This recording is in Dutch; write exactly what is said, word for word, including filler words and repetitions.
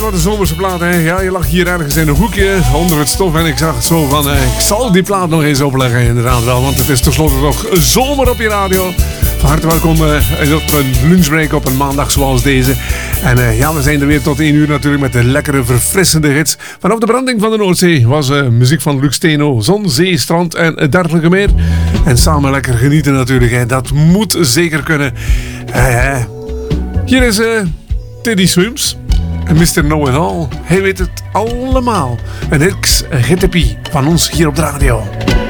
wat een zomerse plaat, hè. Ja, je lag hier ergens in een hoekje onder het stof en ik zag het zo van, eh, ik zal die plaat nog eens opleggen, inderdaad wel, want het is tenslotte toch zomer op je radio. Van harte welkom uh, op een lunchbreak op een maandag zoals deze. En uh, ja, we zijn er weer tot één uur natuurlijk met de lekkere, verfrissende hits. Vanaf de branding van de Noordzee was uh, muziek van Luc Steno, zon, zee, strand en uh, dergelijke meer. En samen lekker genieten natuurlijk, hè. Dat moet zeker kunnen. Uh, hier is uh, Teddy Swims en mister Know-It-All. Hij weet het allemaal. Een ex-hittepie van ons hier op de radio.